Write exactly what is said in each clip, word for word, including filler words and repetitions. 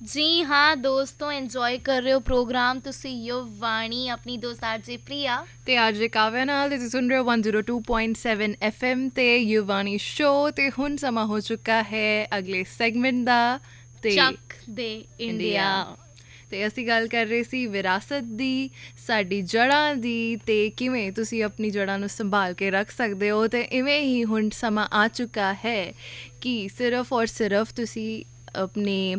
जी हाँ दोस्तों, एंजॉय कर रहे हो प्रोग्राम ਤੁਸੀਂ ਯੁਵਾਨੀ ਆਪਣੀ ਦੋਸਤ ਆਰਜੇ ਪ੍ਰਿਆ ਤੇ ਆਰਜੇ ਕਾਵਿਆ ਨਾਲ ਤੇ ਤੁਸੀਂ ਸੁਣ ਰਹੇ ਹੋ one oh two point seven F M ਤੇ ਯੁਵਾਨੀ ਸ਼ੋ। ਤੇ ਹੁਣ ਸਮਾਂ ਹੋ ਚੁੱਕਾ ਹੈ ਅਗਲੇ ਸੈਗਮੈਂਟ ਦਾ ਤੇ ਚੱਕ ਦੇ ਇੰਡੀਆ। ਤੇ ਅਸੀਂ ਗੱਲ ਕਰ ਰਹੇ ਸੀ ਵਿਰਾਸਤ ਦੀ, ਸਾਡੀ ਜੜ੍ਹਾਂ ਦੀ, ਤੇ ਕਿਵੇਂ ਤੁਸੀਂ ਆਪਣੀ ਜੜ੍ਹਾਂ ਨੂੰ ਸੰਭਾਲ ਕੇ ਰੱਖ ਸਕਦੇ ਹੋ। ਤੇ ਇਵੇਂ ਹੀ ਹੁਣ ਸਮਾਂ ਆ ਚੁੱਕਾ ਹੈ ਕਿ ਸਿਰਫ ਔਰ ਸਿਰਫ ਤੁਸੀਂ ਆਪਣੇ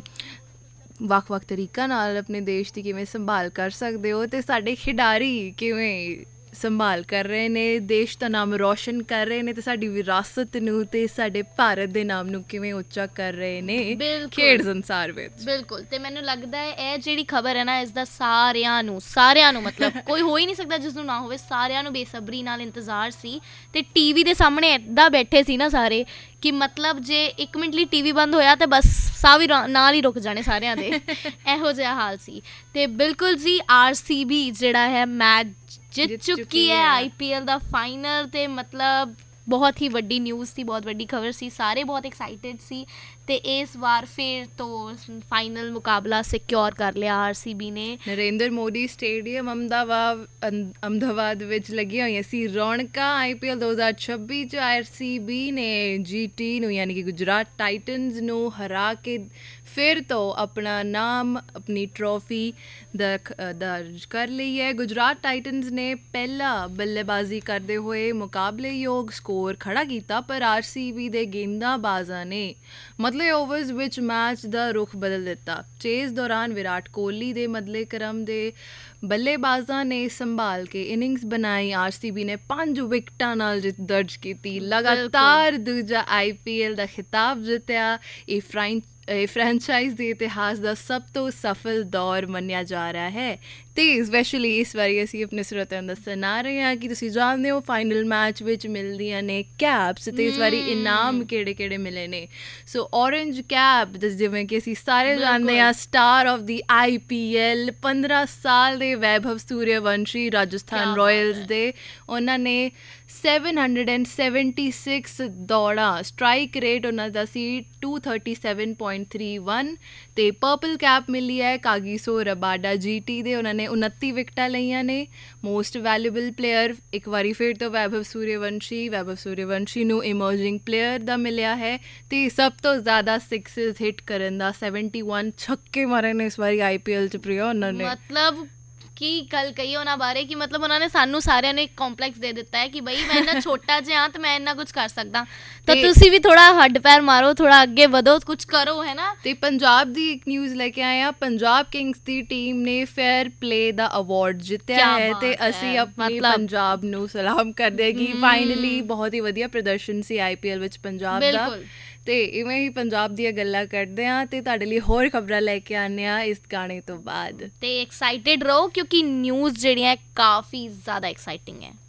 ਵੱਖ ਵੱਖ ਤਰੀਕਾਂ ਨਾਲ ਆਪਣੇ ਦੇਸ਼ ਦੀ ਕਿਵੇਂ ਸੰਭਾਲ ਕਰ ਸਕਦੇ ਹੋ ਅਤੇ ਸਾਡੇ ਖਿਡਾਰੀ ਕਿਵੇਂ ਸੰਭਾਲ ਕਰ ਰਹੇ ਨੇ, ਦੇਸ਼ ਦਾ ਨਾਮ ਰੋਸ਼ਨ ਕਰ ਰਹੇ ਨੇ, ਅਤੇ ਸਾਡੀ ਵਿਰਾਸਤ ਨੂੰ ਅਤੇ ਸਾਡੇ ਭਾਰਤ ਦੇ ਨਾਮ ਨੂੰ ਕਿਵੇਂ ਉੱਚਾ ਕਰ ਰਹੇ ਨੇ ਖੇਡ ਸੰਸਾਰ ਵਿੱਚ। ਬਿਲਕੁਲ। ਅਤੇ ਮੈਨੂੰ ਲੱਗਦਾ ਹੈ ਇਹ ਜਿਹੜੀ ਖਬਰ ਹੈ ਨਾ, ਇਸ ਦਾ ਸਾਰਿਆਂ ਨੂੰ ਸਾਰਿਆਂ ਨੂੰ ਮਤਲਬ ਕੋਈ ਹੋ ਹੀ ਨਹੀਂ ਸਕਦਾ ਜਿਸ ਨੂੰ ਨਾ ਹੋਵੇ, ਸਾਰਿਆਂ ਨੂੰ ਬੇਸਬਰੀ ਨਾਲ ਇੰਤਜ਼ਾਰ ਸੀ। ਅਤੇ ਟੀ ਵੀ ਦੇ ਸਾਹਮਣੇ ਇੱਦਾਂ ਬੈਠੇ ਸੀ ਨਾ ਸਾਰੇ ਕਿ ਮਤਲਬ ਜੇ ਇੱਕ ਮਿੰਟ ਲਈ ਟੀ ਵੀ ਬੰਦ ਹੋਇਆ ਤਾਂ ਬਸ ਸਾਹ ਵੀ ਨਾਲ ਹੀ ਰੁਕ ਜਾਣੇ ਸਾਰਿਆਂ ਦੇ, ਇਹੋ ਜਿਹਾ ਹਾਲ ਸੀ। ਅਤੇ ਬਿਲਕੁਲ ਜੀ, ਆਰ ਸੀ ਬੀ ਜਿਹੜਾ ਹੈ ਮੈਚ ਜਿੱਤ ਚੁੱਕੀ ਹੈ ਆਈ ਪੀ ਐਲ ਦਾ ਫਾਈਨਲ। ਅਤੇ ਮਤਲਬ ਬਹੁਤ ਹੀ ਵੱਡੀ ਨਿਊਜ਼ ਸੀ, ਬਹੁਤ ਵੱਡੀ ਖਬਰ ਸੀ, ਸਾਰੇ ਬਹੁਤ ਐਕਸਾਈਟਿਡ ਸੀ। ਅਤੇ ਇਸ ਵਾਰ ਫਿਰ ਤੋਂ ਫਾਈਨਲ ਮੁਕਾਬਲਾ ਸਿਕਿਓਰ ਕਰ ਲਿਆ ਆਰ ਸੀ ਬੀ ਨੇ। ਨਰਿੰਦਰ ਮੋਦੀ ਸਟੇਡੀਅਮ ਅਹਿਮਦਾਬਾਦ ਅਹਿਮਦਾਬਾਦ ਵਿੱਚ ਲੱਗੀਆਂ ਹੋਈਆਂ ਸੀ ਰੌਣਕਾਂ। ਆਈ ਪੀ ਐਲ ਦੋ ਹਜ਼ਾਰ ਛੱਬੀ 'ਚ ਆਰ ਸੀ ਬੀ ਨੇ ਜੀ ਟੀ ਨੂੰ ਯਾਨੀ ਕਿ ਗੁਜਰਾਤ ਟਾਈਟਨਸ ਨੂੰ ਹਰਾ ਕੇ ਫਿਰ ਤੋਂ ਆਪਣਾ ਨਾਮ, ਆਪਣੀ ਟਰੋਫੀ ਦਰਜ ਦਰਜ ਕਰ ਲਈ ਹੈ। ਗੁਜਰਾਤ ਟਾਈਟਨਸ ਨੇ ਪਹਿਲਾ ਬੱਲੇਬਾਜ਼ੀ ਕਰਦੇ ਹੋਏ ਮੁਕਾਬਲੇਯੋਗ ਸਕੋਰ ਖੜ੍ਹਾ ਕੀਤਾ, ਪਰ ਆਰ ਸੀ ਬੀ ਦੇ ਗੇਂਦਾਬਾਜ਼ਾਂ ਨੇ ਮਤਲਬ ਓਵਰਸ ਵਿੱਚ ਮੈਚ ਦਾ ਰੁਖ ਬਦਲ ਦਿੱਤਾ। ਚੇਜ਼ ਦੌਰਾਨ ਵਿਰਾਟ ਕੋਹਲੀ ਦੇ ਮਤਲੇ ਕਰਮ ਦੇ ਬੱਲੇਬਾਜ਼ਾਂ ਨੇ ਸੰਭਾਲ ਕੇ ਇਨਿੰਗਸ ਬਣਾਈ। ਆਰ ਸੀ ਬੀ ਨੇ ਪੰਜ ਵਿਕਟਾਂ ਨਾਲ ਜਿੱਤ ਦਰਜ ਕੀਤੀ, ਲਗਾਤਾਰ ਦੂਜਾ ਆਈ ਪੀ ਐਲ ਦਾ ਖਿਤਾਬ ਜਿੱਤਿਆ। ਇਹ ਫਰਾਂਚ ਇਹ ਫਰੈਂਚਾਈਜ਼ ਦੇ ਇਤਿਹਾਸ ਦਾ ਸਭ ਤੋਂ ਸਫਲ ਦੌਰ ਮੰਨਿਆ ਜਾ ਰਿਹਾ ਹੈ। ਅਤੇ ਸਪੈਸ਼ਲੀ ਇਸ ਵਾਰੀ ਅਸੀਂ ਆਪਣੇ ਸਰੋਤਿਆਂ ਨੂੰ ਦੱਸਣ ਆ ਰਹੇ ਹਾਂ ਕਿ ਤੁਸੀਂ ਜਾਣਦੇ ਹੋ ਫਾਈਨਲ ਮੈਚ ਵਿੱਚ ਮਿਲਦੀਆਂ ਨੇ ਕੈਪਸ, ਅਤੇ ਇਸ ਵਾਰੀ ਇਨਾਮ ਕਿਹੜੇ ਕਿਹੜੇ ਮਿਲੇ ਨੇ। ਸੋ ਔਰੇਂਜ ਕੈਪ, ਜਿਵੇਂ ਕਿ ਅਸੀਂ ਸਾਰੇ ਜਾਣਦੇ ਹਾਂ, star of the I P L ਪੰਦਰਾਂ ਸਾਲ ਦੇ ਵੈਭਵ ਸੂਰਯਵੰਸ਼ੀ ਰਾਜਸਥਾਨ ਰਾਇਲਸ ਦੇ, ਉਹਨਾਂ ਨੇ seven hundred and seventy six ਦੌੜਾਂ, ਸਟਰਾਈਕ ਰੇਟ ਉਹਨਾਂ ਦਾ ਸੀ two thirty seven point three one. ਅਤੇ ਪਰਪਲ ਕੈਪ ਮਿਲੀ ਹੈ ਕਾਗੀਸੋ ਰਬਾਡਾ ਜੀ ਟੀ ਦੇ, ਉਹਨਾਂ ਨੇ ਉਨੱਤੀ ਵਿਕਟਾਂ ਲਈਆਂ ਨੇ। ਮੋਸਟ ਵੈਲੂਏਬਲ ਪਲੇਅਰ ਇੱਕ ਵਾਰੀ ਫਿਰ ਤੋਂ ਵੈਭਵ ਸੂਰਯਵੰਸ਼ੀ ਵੈਭਵ ਸੂਰਯਵੰਸ਼ੀ ਨੂੰ ਇਮਰਜਿੰਗ ਪਲੇਅਰ ਦਾ ਮਿਲਿਆ ਹੈ। ਅਤੇ ਸਭ ਤੋਂ ਜ਼ਿਆਦਾ ਸਿਕਸਿਸ ਹਿੱਟ ਕਰਨ ਦਾ ਸੈਵਨਟੀ ਵਨ ਛੱਕੇ ਮਾਰੇ ਨੇ ਇਸ ਵਾਰੀ ਆਈ ਪੀ ਐਲ 'ਚ ਪ੍ਰਿਆ ਉਹਨਾਂ ਨੇ। ਮਤਲਬ ਕੀ ਗੱਲ ਕਹੀਏ ਉਹਨਾਂ ਬਾਰੇ ਕਿ ਮਤਲਬ ਉਹਨਾਂ ਨੇ ਸਾਨੂੰ ਸਾਰਿਆਂ ਨੂੰ ਇੱਕ ਕੰਪਲੈਕਸ ਦੇ ਦਿੱਤਾ ਹੈ ਕਿ ਬਈ ਮੈਂ ਇੰਨਾ ਛੋਟਾ ਜਿਹਾ ਤੇ ਮੈਂ ਇੰਨਾ ਕੁਝ ਕਰ ਸਕਦਾ, ਤਾਂ ਤੁਸੀਂ ਵੀ ਥੋੜਾ ਹੱਡ ਪੈਰ ਮਾਰੋ, ਥੋੜਾ ਅੱਗੇ ਵਧੋ, ਕੁਝ ਕਰੋ, ਹੈ ਨਾ। ਤੇ ਪੰਜਾਬ ਦੀ ਇੱਕ ਨਿਊਜ਼ ਲੈ ਕੇ ਆਏ ਹਾਂ। ਪੰਜਾਬ ਕਿੰਗਸ ਦੀ ਟੀਮ ਨੇ ਫੇਅਰ ਪਲੇ ਦਾ ਅਵਾਰਡ ਜਿੱਤਿਆ ਹੈ, ਤੇ ਅਸੀਂ ਆਪਣੀ ਪੰਜਾਬ ਨੂੰ ਸਲਾਮ ਕਰਦੇ ਹਾਂ ਕਿ ਫਾਈਨਲੀ ਬਹੁਤ ਹੀ ਵਧੀਆ ਪ੍ਰਦਰਸ਼ਨ ਸੀ ਆਈ ਪੀ ਐਲ ਵਿੱਚ ਪੰਜਾਬ ਦਾ। ਤੇ ਇਵੇਂ ਹੀ ਪੰਜਾਬ ਦੀਆਂ ਗੱਲਾਂ ਕਰਦੇ ਹਾਂ ਤੇ ਤੁਹਾਡੇ ਲਈ ਹੋਰ ਖਬਰਾਂ ਲੈ ਕੇ ਆਉਂਦੇ ਹਾਂ ਇਸ ਗਾਣੇ ਤੋਂ ਬਾਅਦ। ਤੇ ਐਕਸਾਈਟਿਡ ਰਹੋ ਕਿਉਂਕਿ ਨਿਊਜ਼ ਜਿਹੜੀਆਂ ਕਾਫੀ ਜ਼ਿਆਦਾ ਐਕਸਾਈਟਿੰਗ ਹੈ।